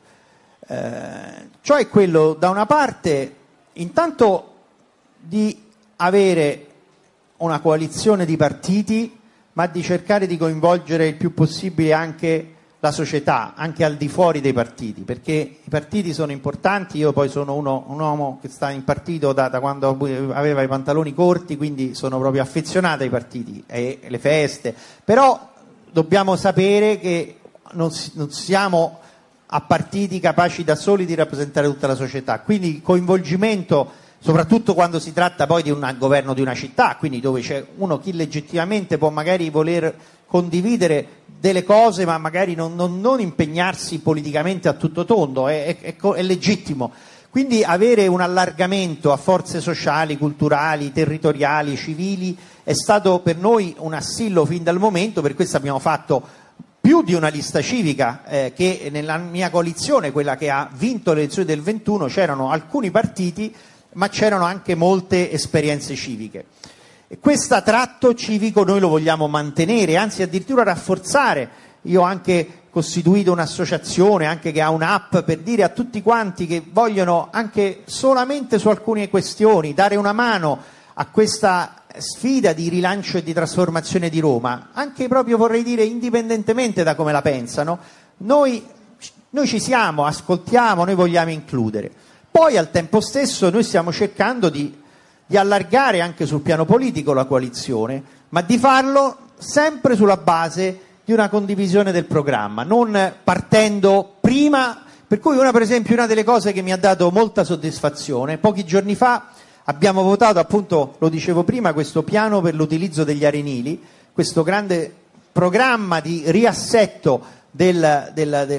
cioè quello da una parte intanto di avere una coalizione di partiti, ma di cercare di coinvolgere il più possibile anche la società, anche al di fuori dei partiti, perché i partiti sono importanti. Io poi sono un uomo che sta in partito da quando aveva i pantaloni corti, quindi sono proprio affezionato ai partiti e alle feste, però dobbiamo sapere che non siamo a partiti capaci da soli di rappresentare tutta la società, quindi il coinvolgimento, soprattutto quando si tratta poi di un governo di una città, quindi dove c'è chi legittimamente può magari voler condividere delle cose ma magari non impegnarsi politicamente a tutto tondo, è legittimo. Quindi avere un allargamento a forze sociali, culturali, territoriali, civili è stato per noi un assillo fin dal momento, per questo abbiamo fatto più di una lista civica, che nella mia coalizione, quella che ha vinto le elezioni del 21, c'erano alcuni partiti ma c'erano anche molte esperienze civiche. E questo tratto civico noi lo vogliamo mantenere, anzi addirittura rafforzare. Io ho anche costituito un'associazione anche che ha un'app per dire a tutti quanti che vogliono anche solamente su alcune questioni dare una mano a questa sfida di rilancio e di trasformazione di Roma, anche proprio vorrei dire indipendentemente da come la pensano, noi ci siamo, ascoltiamo, noi vogliamo includere. Poi al tempo stesso noi stiamo cercando di allargare anche sul piano politico la coalizione, ma di farlo sempre sulla base di una condivisione del programma, non partendo prima. Per cui per esempio una delle cose che mi ha dato molta soddisfazione, pochi giorni fa abbiamo votato, appunto lo dicevo prima, questo piano per l'utilizzo degli arenili, questo grande programma di riassetto del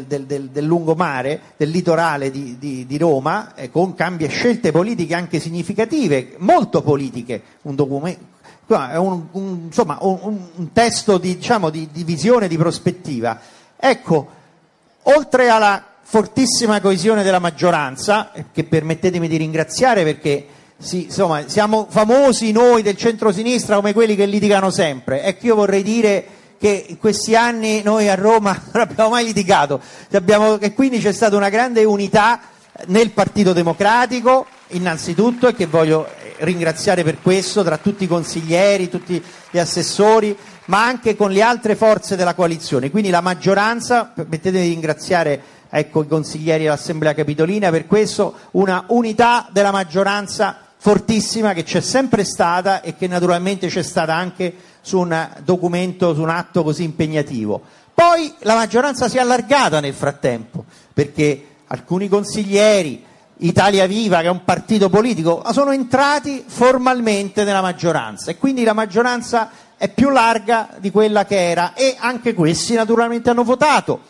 lungomare, del litorale di Roma, con cambi e scelte politiche anche significative, molto politiche, un documento, insomma un testo di visione, di prospettiva. Ecco, oltre alla fortissima coesione della maggioranza, che permettetemi di ringraziare perché insomma, siamo famosi noi del centro-sinistra come quelli che litigano sempre. Ecco, io vorrei dire che in questi anni noi a Roma non abbiamo mai litigato, e quindi c'è stata una grande unità nel Partito Democratico innanzitutto, e che voglio ringraziare per questo, tra tutti i consiglieri, tutti gli assessori, ma anche con le altre forze della coalizione. Quindi la maggioranza, permettetemi di ringraziare i consiglieri dell'Assemblea Capitolina per questo, una unità della maggioranza fortissima che c'è sempre stata e che naturalmente c'è stata anche su un documento, su un atto così impegnativo. Poi la maggioranza si è allargata nel frattempo, perché alcuni consiglieri, Italia Viva, che è un partito politico, sono entrati formalmente nella maggioranza, e quindi la maggioranza è più larga di quella che era, e anche questi naturalmente hanno votato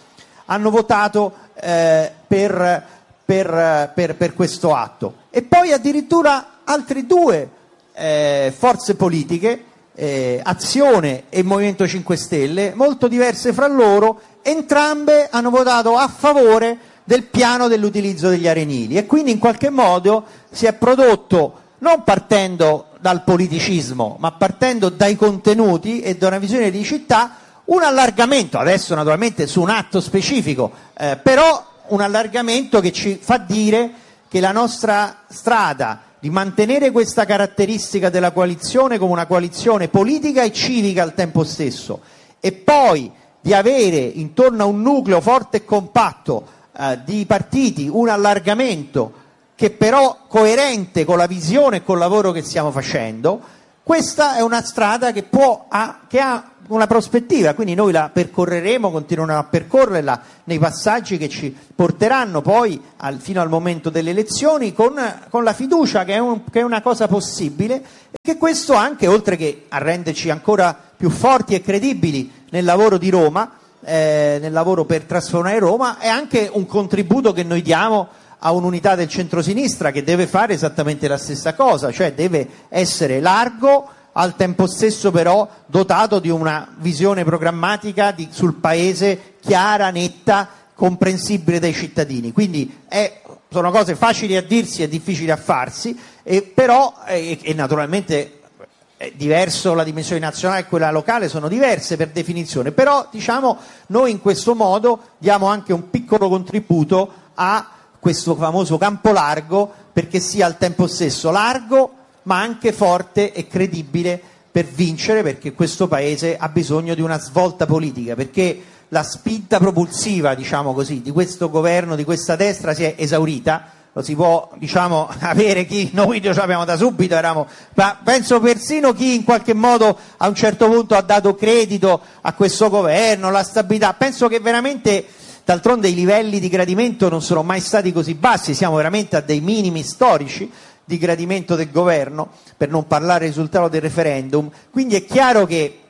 per questo atto. E poi addirittura altre due forze politiche, Azione e Movimento 5 Stelle, molto diverse fra loro, entrambe hanno votato a favore del piano dell'utilizzo degli arenili, e quindi in qualche modo si è prodotto, non partendo dal politicismo, ma partendo dai contenuti e da una visione di città, un allargamento, adesso naturalmente su un atto specifico, però un allargamento che ci fa dire che la nostra strada di mantenere questa caratteristica della coalizione come una coalizione politica e civica al tempo stesso, e poi di avere intorno a un nucleo forte e compatto di partiti un allargamento che però coerente con la visione e col lavoro che stiamo facendo, questa è una strada che ha una prospettiva, quindi noi la percorreremo, continueremo a percorrerla nei passaggi che ci porteranno poi fino al momento delle elezioni con la fiducia che è una cosa possibile, e che questo anche, oltre che a renderci ancora più forti e credibili nel lavoro di Roma, nel lavoro per trasformare Roma, è anche un contributo che noi diamo a un'unità del centrosinistra che deve fare esattamente la stessa cosa, cioè deve essere largo, al tempo stesso però dotato di una visione programmatica sul paese chiara, netta, comprensibile dai cittadini. Quindi sono cose facili a dirsi e difficili a farsi, però naturalmente è diverso, la dimensione nazionale e quella locale sono diverse per definizione, però diciamo noi in questo modo diamo anche un piccolo contributo a questo famoso campo largo, perché sia al tempo stesso largo ma anche forte e credibile per vincere, perché questo paese ha bisogno di una svolta politica, perché la spinta propulsiva, diciamo così, di questo governo, di questa destra si è esaurita. Lo si può, diciamo, avere chi noi ce l'abbiamo da subito, ma penso persino chi in qualche modo a un certo punto ha dato credito a questo governo, la stabilità, penso che veramente, d'altronde i livelli di gradimento non sono mai stati così bassi, siamo veramente a dei minimi storici di gradimento del governo, per non parlare del risultato del referendum. Quindi è chiaro che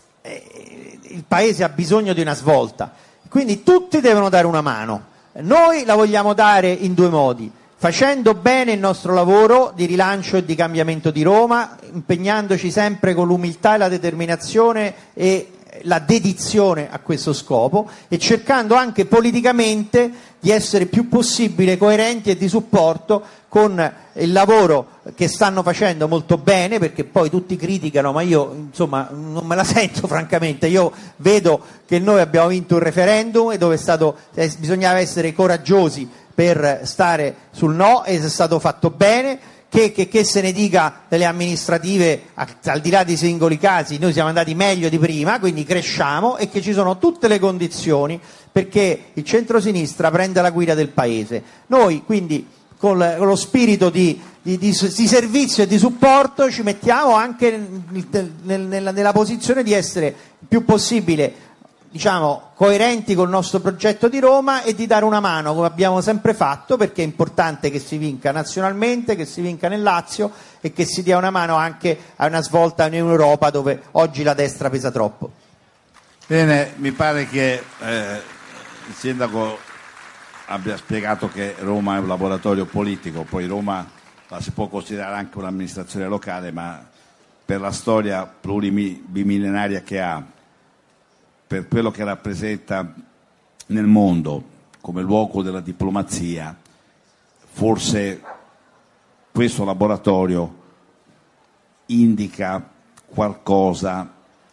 il paese ha bisogno di una svolta, quindi tutti devono dare una mano. Noi la vogliamo dare in due modi: facendo bene il nostro lavoro di rilancio e di cambiamento di Roma, impegnandoci sempre con l'umiltà e la determinazione e la dedizione a questo scopo, e cercando anche politicamente di essere più possibile coerenti e di supporto con il lavoro che stanno facendo molto bene, perché poi tutti criticano, ma io insomma non me la sento francamente. Io vedo che noi abbiamo vinto un referendum e dove bisognava essere coraggiosi per stare sul no, ed è stato fatto bene. Che se ne dica delle amministrative, al di là dei singoli casi, noi siamo andati meglio di prima, quindi cresciamo, e che ci sono tutte le condizioni perché il centrosinistra prenda la guida del paese. Noi quindi con lo spirito di servizio e di supporto ci mettiamo anche nella posizione di essere il più possibile, diciamo, coerenti col nostro progetto di Roma e di dare una mano, come abbiamo sempre fatto, perché è importante che si vinca nazionalmente, che si vinca nel Lazio, e che si dia una mano anche a una svolta in Europa dove oggi la destra pesa troppo. Bene, mi pare che il sindaco abbia spiegato che Roma è un laboratorio politico, poi Roma la si può considerare anche un'amministrazione locale, ma per la storia plurimillenaria che ha, per quello che rappresenta nel mondo come luogo della diplomazia, forse questo laboratorio indica qualcosa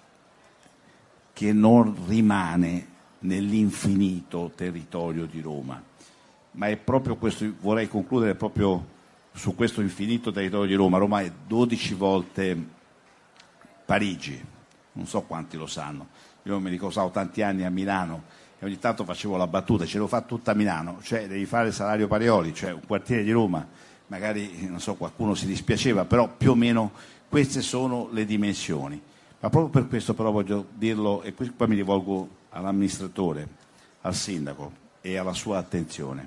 che non rimane nell'infinito territorio di Roma. Ma è proprio questo, vorrei concludere proprio su questo infinito territorio di Roma. Roma è 12 volte Parigi, non so quanti lo sanno. Io mi ricordo tanti anni a Milano e ogni tanto facevo la battuta, ce l'ho fatta tutta a Milano, cioè devi fare il Salario Parioli, cioè un quartiere di Roma, magari non so, qualcuno si dispiaceva, però più o meno queste sono le dimensioni. Ma proprio per questo però voglio dirlo, e poi mi rivolgo all'amministratore, al sindaco e alla sua attenzione.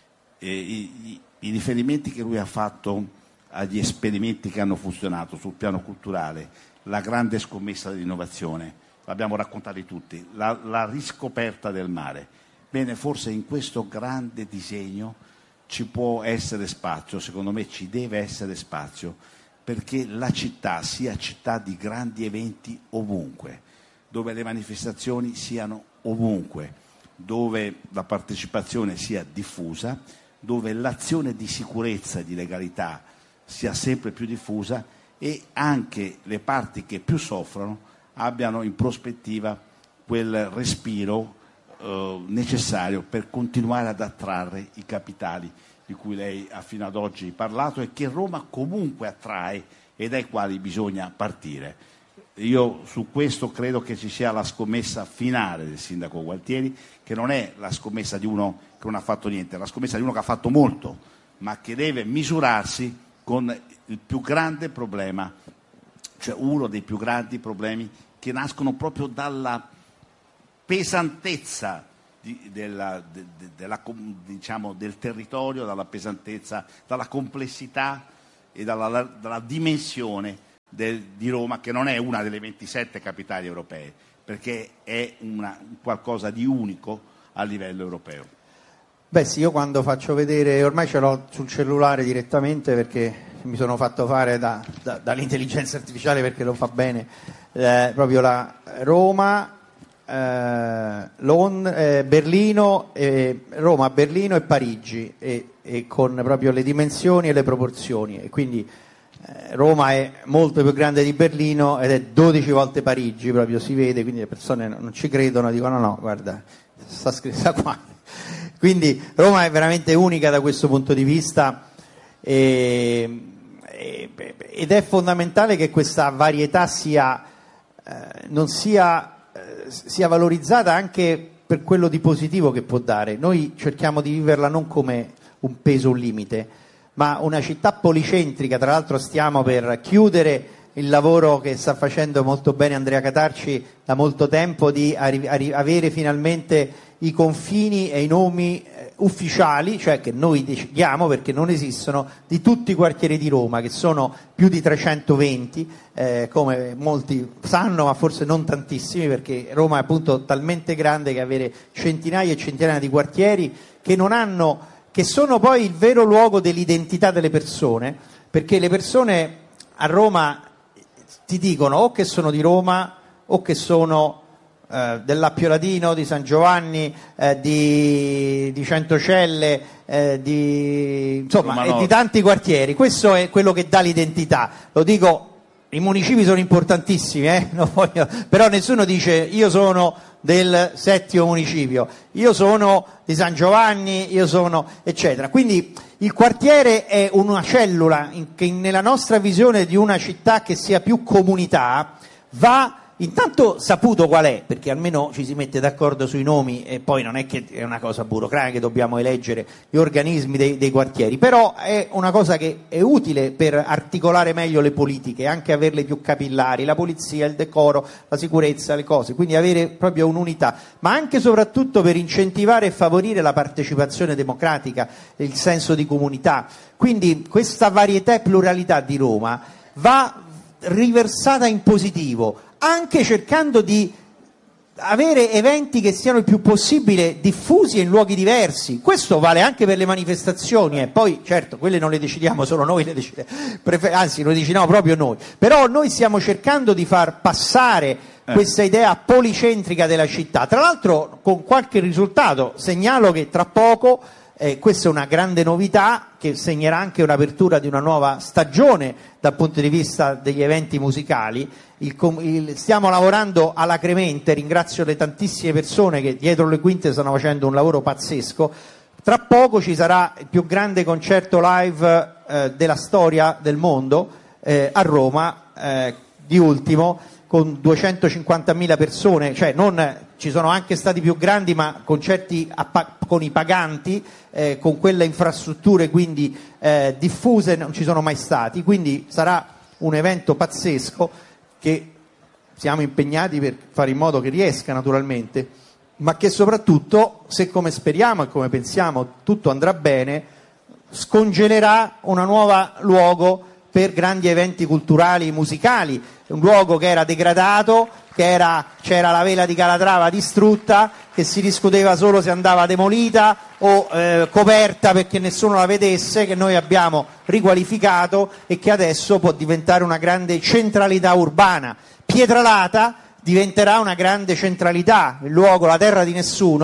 I riferimenti che lui ha fatto agli esperimenti che hanno funzionato sul piano culturale, la grande scommessa dell'innovazione, l'abbiamo raccontati tutti, la riscoperta del mare. Bene, forse in questo grande disegno ci può essere spazio, secondo me ci deve essere spazio, perché la città sia città di grandi eventi ovunque, dove le manifestazioni siano ovunque, dove la partecipazione sia diffusa, dove l'azione di sicurezza e di legalità sia sempre più diffusa e anche le parti che più soffrono abbiano in prospettiva quel respiro necessario per continuare ad attrarre i capitali di cui lei ha fino ad oggi parlato e che Roma comunque attrae e dai quali bisogna partire. Io su questo credo che ci sia la scommessa finale del sindaco Gualtieri, che non è la scommessa di uno che non ha fatto niente, è la scommessa di uno che ha fatto molto, ma che deve misurarsi con il più grande problema, cioè uno dei più grandi problemi che nascono proprio dalla pesantezza diciamo, del territorio, dalla pesantezza, dalla complessità e dalla dimensione di Roma, che non è una delle 27 capitali europee, perché è qualcosa di unico a livello europeo. Beh sì, io quando faccio vedere, ormai ce l'ho sul cellulare direttamente perché mi sono fatto fare dall'intelligenza artificiale perché lo fa bene, proprio la Roma, Berlino, Roma, Berlino e Parigi e con proprio le dimensioni e le proporzioni, e quindi Roma è molto più grande di Berlino ed è 12 volte Parigi, proprio si vede, quindi le persone non ci credono, dicono no, guarda, sta scritta qua. Quindi Roma è veramente unica da questo punto di vista ed è fondamentale che questa varietà sia valorizzata anche per quello di positivo che può dare. Noi cerchiamo di viverla non come un peso, un limite, ma una città policentrica. Tra l'altro stiamo per chiudere il lavoro che sta facendo molto bene Andrea Catarci da molto tempo, di avere finalmente i confini e i nomi ufficiali, cioè che noi decidiamo perché non esistono, di tutti i quartieri di Roma, che sono più di 320, come molti sanno, ma forse non tantissimi, perché Roma è appunto talmente grande che avere centinaia e centinaia di quartieri che sono poi il vero luogo dell'identità delle persone, perché le persone a Roma ti dicono o che sono di Roma o che sono dell'Appio Latino, di San Giovanni, di Centocelle, insomma, di tanti quartieri. Questo è quello che dà l'identità. Lo dico, i municipi sono importantissimi, però nessuno dice io sono del 7° municipio, io sono di San Giovanni, io sono eccetera. Quindi il quartiere è una cellula che nella nostra visione di una città che sia più comunità va intanto saputo qual è, perché almeno ci si mette d'accordo sui nomi e poi non è che è una cosa burocratica che dobbiamo eleggere gli organismi dei quartieri, però è una cosa che è utile per articolare meglio le politiche, anche averle più capillari, la polizia, il decoro, la sicurezza, le cose, quindi avere proprio un'unità, ma anche e soprattutto per incentivare e favorire la partecipazione democratica, il senso di comunità. Quindi questa varietà e pluralità di Roma va riversata in positivo, anche cercando di avere eventi che siano il più possibile diffusi in luoghi diversi. Questo vale anche per le manifestazioni, poi certo quelle non le decidiamo solo noi, anzi lo decidiamo proprio noi, però noi stiamo cercando di far passare questa idea policentrica della città, tra l'altro con qualche risultato. Segnalo che tra poco, questa è una grande novità che segnerà anche un'apertura di una nuova stagione dal punto di vista degli eventi musicali. Stiamo lavorando alacremente, ringrazio le tantissime persone che dietro le quinte stanno facendo un lavoro pazzesco. Tra poco ci sarà il più grande concerto live della storia del mondo a Roma, di ultimo, con 250.000 persone, cioè non ci sono anche stati più grandi, ma concerti con i paganti, con quelle infrastrutture quindi diffuse non ci sono mai stati, quindi sarà un evento pazzesco che siamo impegnati per fare in modo che riesca naturalmente, ma che soprattutto, se come speriamo e come pensiamo tutto andrà bene, scongelerà un nuovo luogo per grandi eventi culturali, musicali, un luogo che era degradato, c'era la vela di Calatrava distrutta, che si discuteva solo se andava demolita o coperta perché nessuno la vedesse, che noi abbiamo riqualificato e che adesso può diventare una grande centralità urbana. Pietralata diventerà una grande centralità, il luogo, la terra di nessuno,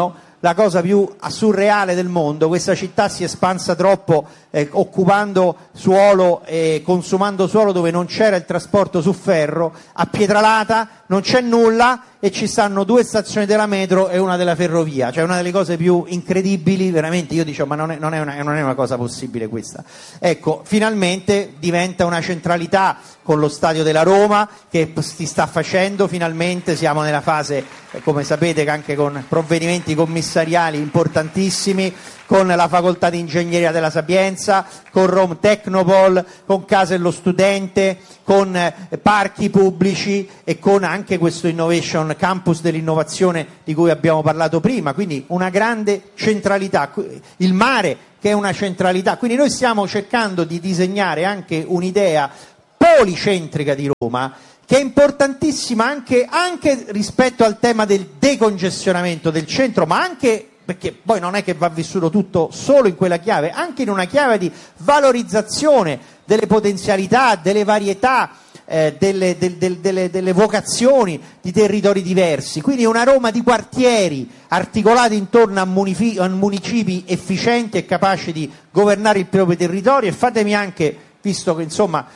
la cosa più surreale del mondo. Questa città si è espansa troppo, occupando suolo e consumando suolo dove non c'era il trasporto su ferro. A Pietralata non c'è nulla e ci stanno 2 stazioni della metro e una della ferrovia, cioè una delle cose più incredibili, veramente. Io dicevo, ma non è una cosa possibile questa. Ecco, finalmente diventa una centralità con lo stadio della Roma che si sta facendo, finalmente siamo nella fase, come sapete, anche con provvedimenti commissariali importantissimi, con la facoltà di ingegneria della Sapienza, con Rome Technopole, con Casa dello Studente, con parchi pubblici e con anche questo Innovation Campus dell'innovazione di cui abbiamo parlato prima, quindi una grande centralità, il mare che è una centralità, quindi noi stiamo cercando di disegnare anche un'idea policentrica di Roma che è importantissima anche rispetto al tema del decongestionamento del centro, ma anche perché poi non è che va vissuto tutto solo in quella chiave, anche in una chiave di valorizzazione delle potenzialità, delle varietà, delle vocazioni di territori diversi, quindi una Roma di quartieri articolati intorno a municipi efficienti e capaci di governare il proprio territorio. E fatemi anche, visto che insomma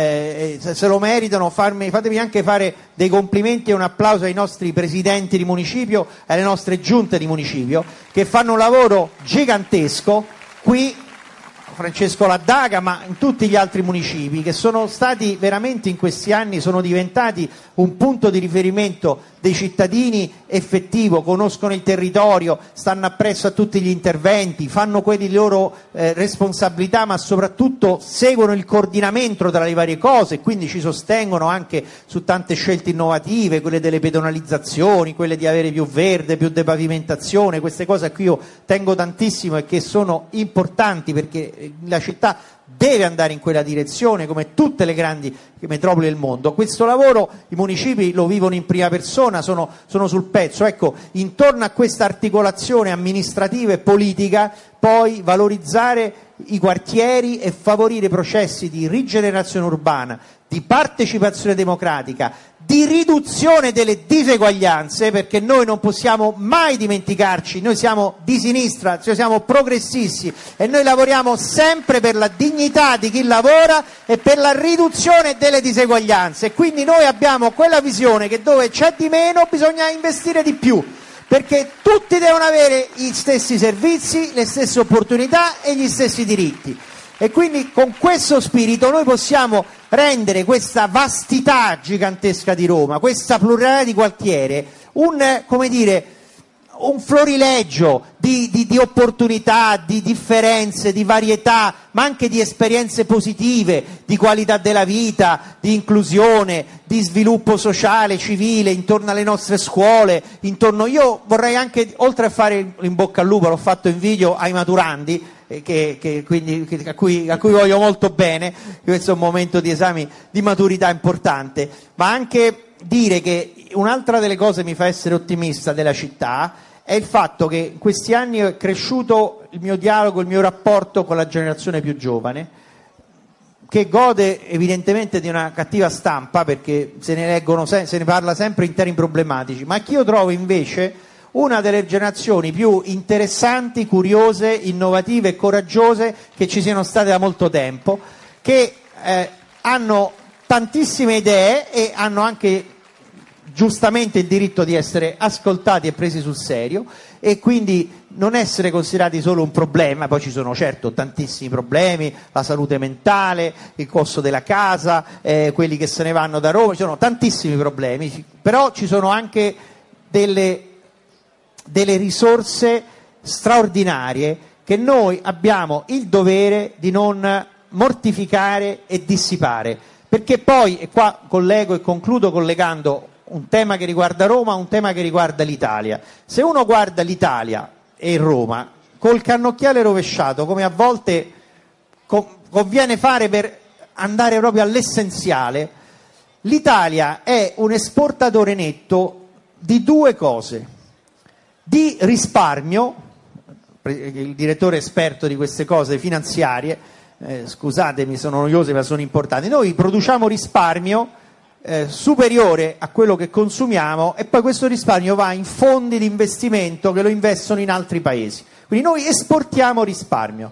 se lo meritano, fatemi anche fare dei complimenti e un applauso ai nostri presidenti di municipio e alle nostre giunte di municipio che fanno un lavoro gigantesco qui, Francesco Laddaga, ma in tutti gli altri municipi, che sono stati veramente in questi anni, sono diventati un punto di riferimento dei cittadini effettivo, conoscono il territorio, stanno appresso a tutti gli interventi, fanno quelli loro responsabilità, ma soprattutto seguono il coordinamento tra le varie cose, quindi ci sostengono anche su tante scelte innovative, quelle delle pedonalizzazioni, quelle di avere più verde, più depavimentazione, queste cose a cui io tengo tantissimo e che sono importanti perché la città deve andare in quella direzione come tutte le grandi metropoli del mondo. Questo lavoro i municipi lo vivono in prima persona, sono sul pezzo. Ecco, intorno a questa articolazione amministrativa e politica poi valorizzare i quartieri e favorire processi di rigenerazione urbana, di partecipazione democratica, di riduzione delle diseguaglianze, perché noi non possiamo mai dimenticarci, noi siamo di sinistra, cioè siamo progressisti e noi lavoriamo sempre per la dignità di chi lavora e per la riduzione delle diseguaglianze, e quindi noi abbiamo quella visione che dove c'è di meno bisogna investire di più, perché tutti devono avere gli stessi servizi, le stesse opportunità e gli stessi diritti. E quindi con questo spirito noi possiamo rendere questa vastità gigantesca di Roma, questa pluralità di quartiere, come dire, un florileggio di opportunità, di differenze, di varietà, ma anche di esperienze positive, di qualità della vita, di inclusione, di sviluppo sociale, civile, intorno alle nostre scuole, io vorrei anche, oltre a fare in bocca al lupo, l'ho fatto in video ai maturandi, a cui voglio molto bene, questo è un momento di esami di maturità importante, ma anche dire che un'altra delle cose che mi fa essere ottimista della città è il fatto che in questi anni è cresciuto il mio dialogo, il mio rapporto con la generazione più giovane, che gode evidentemente di una cattiva stampa perché se ne parla sempre in termini problematici, ma che io trovo invece una delle generazioni più interessanti, curiose, innovative e coraggiose che ci siano state da molto tempo, che hanno tantissime idee e hanno anche giustamente il diritto di essere ascoltati e presi sul serio e quindi non essere considerati solo un problema. Poi ci sono certo tantissimi problemi, la salute mentale, il costo della casa, quelli che se ne vanno da Roma, ci sono tantissimi problemi, però ci sono anche delle risorse straordinarie che noi abbiamo il dovere di non mortificare e dissipare, perché poi, e qua collego e concludo collegando un tema che riguarda Roma a un tema che riguarda l'Italia. Se uno guarda l'Italia e Roma col cannocchiale rovesciato, come a volte conviene fare per andare proprio all'essenziale, l'Italia è un esportatore netto di due cose: di risparmio, il direttore esperto di queste cose finanziarie, scusatemi, sono noiose ma sono importanti, noi produciamo risparmio superiore a quello che consumiamo, e poi questo risparmio va in fondi di investimento che lo investono in altri paesi. Quindi noi esportiamo risparmio.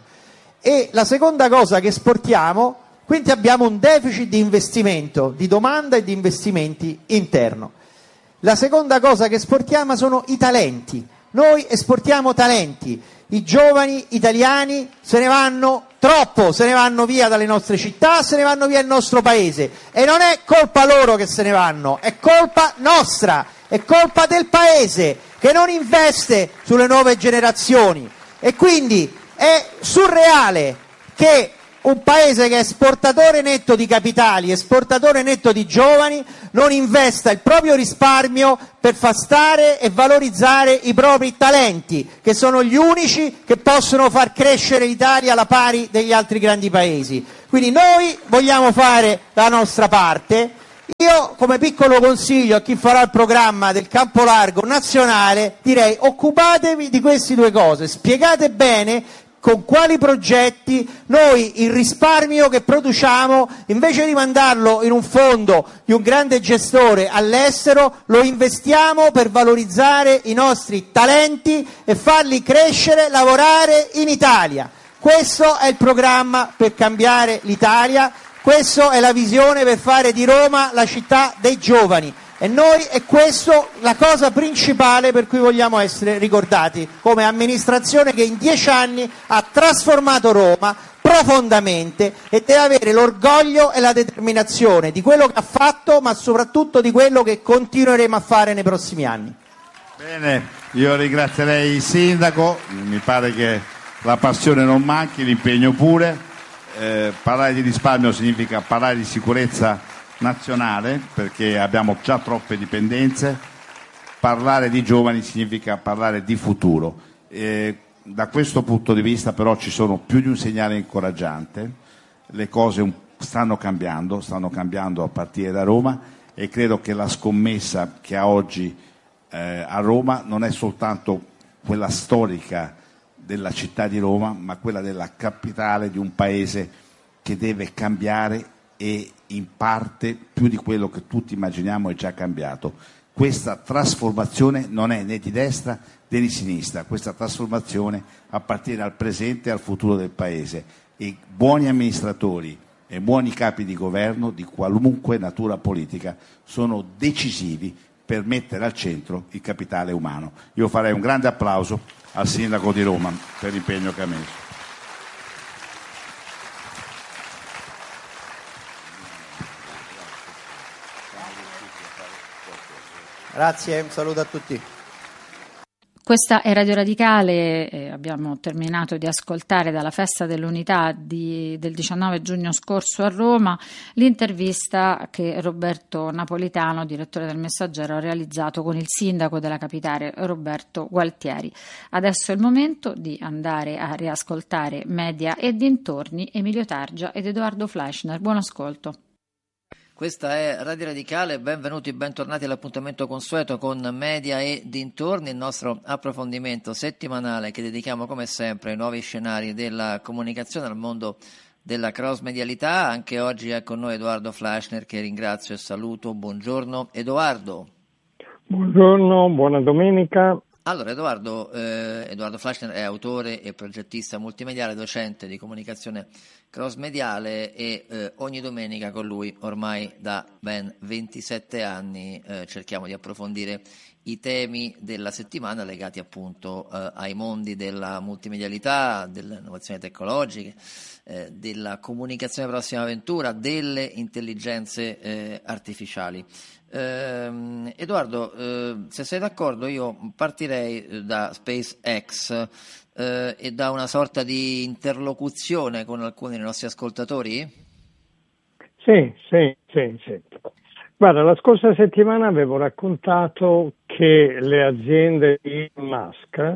E la seconda cosa che esportiamo, quindi abbiamo un deficit di investimento, di domanda e di investimenti interno. La seconda cosa che esportiamo sono i talenti. Noi esportiamo talenti. I giovani italiani se ne vanno troppo, se ne vanno via dalle nostre città, se ne vanno via dal nostro paese, e non è colpa loro che se ne vanno, è colpa nostra, è colpa del paese che non investe sulle nuove generazioni. E quindi è surreale che un paese che è esportatore netto di capitali, esportatore netto di giovani, non investa il proprio risparmio per far stare e valorizzare i propri talenti, che sono gli unici che possono far crescere l'Italia alla pari degli altri grandi paesi. Quindi noi vogliamo fare la nostra parte. Io, come piccolo consiglio a chi farà il programma del campo largo nazionale, direi: occupatevi di queste due cose, spiegate bene con quali progetti noi il risparmio che produciamo, invece di mandarlo in un fondo di un grande gestore all'estero, lo investiamo per valorizzare i nostri talenti e farli crescere, lavorare in Italia. Questo è il programma per cambiare l'Italia, questa è la visione per fare di Roma la città dei giovani. E noi è questo la cosa principale per cui vogliamo essere ricordati, come amministrazione che in 10 anni ha trasformato Roma profondamente e deve avere l'orgoglio e la determinazione di quello che ha fatto, ma soprattutto di quello che continueremo a fare nei prossimi anni. Bene, io ringrazierei il sindaco, mi pare che la passione non manchi, l'impegno pure. Parlare di risparmio significa parlare di sicurezza nazionale, perché abbiamo già troppe dipendenze. Parlare di giovani significa parlare di futuro. Da questo punto di vista però ci sono più di un segnale incoraggiante. Le cose stanno cambiando a partire da Roma, e credo che la scommessa che ha oggi a Roma non è soltanto quella storica della città di Roma, ma quella della capitale di un paese che deve cambiare, e in parte più di quello che tutti immaginiamo è già cambiato. Questa trasformazione non è né di destra né di sinistra, questa trasformazione appartiene al presente e al futuro del paese, e buoni amministratori e buoni capi di governo di qualunque natura politica sono decisivi per mettere al centro il capitale umano. Io farei un grande applauso al sindaco di Roma per l'impegno che ha messo. Grazie, un saluto a tutti. Questa è Radio Radicale, abbiamo terminato di ascoltare dalla Festa dell'Unità del 19 giugno scorso a Roma l'intervista che Roberto Napolitano, direttore del Messaggero, ha realizzato con il sindaco della capitale Roberto Gualtieri. Adesso è il momento di andare a riascoltare Media e dintorni, Emilio Targia ed Edoardo Fleischner. Buon ascolto. Questa è Radio Radicale, benvenuti e bentornati all'appuntamento consueto con Media e dintorni, il nostro approfondimento settimanale che dedichiamo come sempre ai nuovi scenari della comunicazione, al mondo della cross-medialità. Anche oggi è con noi Edoardo Fleischner, che ringrazio e saluto. Buongiorno Edoardo. Buongiorno, buona domenica. Allora Edoardo Fleischner è autore e progettista multimediale, docente di comunicazione cross-mediale, e ogni domenica con lui ormai da ben 27 anni cerchiamo di approfondire i temi della settimana legati appunto ai mondi della multimedialità, delle innovazioni tecnologiche, della comunicazione prossima avventura, delle intelligenze artificiali. Edoardo, se sei d'accordo io partirei da SpaceX e da una sorta di interlocuzione con alcuni dei nostri ascoltatori? Sì. Guarda, la scorsa settimana avevo raccontato che le aziende di Musk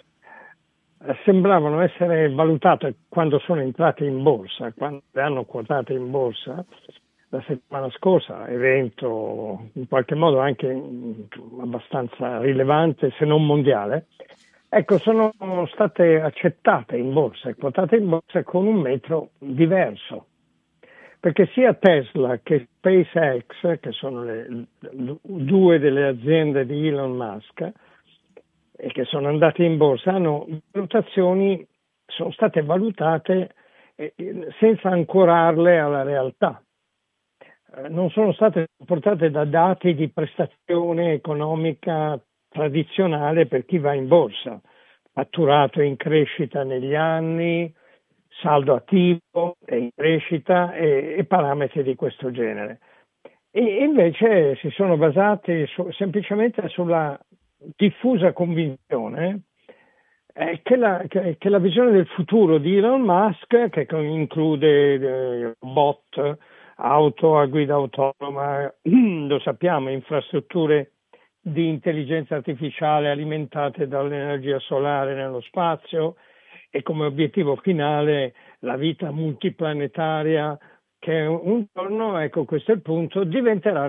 sembravano essere valutate quando sono entrate in borsa, quando le hanno quotate in borsa la settimana scorsa, evento in qualche modo anche abbastanza rilevante, se non mondiale. Ecco, sono state accettate in borsa e quotate in borsa con un metro diverso. perché sia Tesla che SpaceX, che sono due delle aziende di Elon Musk e che sono andate in borsa, sono state valutate senza ancorarle alla realtà. Non sono state supportate da dati di prestazione economica tradizionale per chi va in borsa, fatturato in crescita negli anni, saldo attivo è in crescita e parametri di questo genere. E invece si sono basati semplicemente sulla diffusa convinzione che la visione del futuro di Elon Musk, che include bot, auto a guida autonoma, lo sappiamo, infrastrutture di intelligenza artificiale alimentate dall'energia solare nello spazio e come obiettivo finale la vita multiplanetaria che un giorno, ecco questo è il punto, diventerà